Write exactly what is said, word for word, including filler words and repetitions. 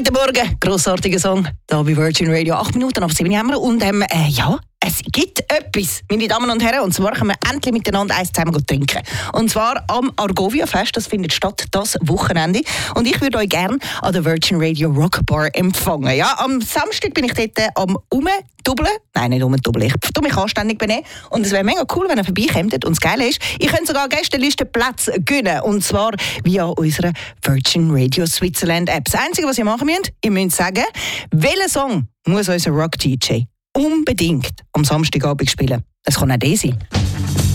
Guten Morgen, grossartiger Song. Hier bei Virgin Radio, acht Minuten ab sieben haben wir. Und ähm, äh, ja, es gibt etwas, meine Damen und Herren. Und zwar können wir endlich miteinander eins zusammen trinken. Und zwar am Argovia-Fest. Das findet statt das Wochenende. Und ich würde euch gerne an der Virgin Radio Rock Bar empfangen. Ja, am Samstag bin ich dort am Umdoubeln. Nein, nicht umdoubeln. Ich tue mich anständig benehmen. Und es wäre mega cool, wenn ihr vorbeikommt. Und das Geile ist, ihr könnt sogar Gästelisten-Plätze gewinnen. Und zwar via unserer Virgin Radio Switzerland App. Das Einzige, was ihr machen müsst, ihr müsst sagen, welchen Song muss unser Rock-D J unbedingt am Samstagabend spielen. Es kann auch der sein.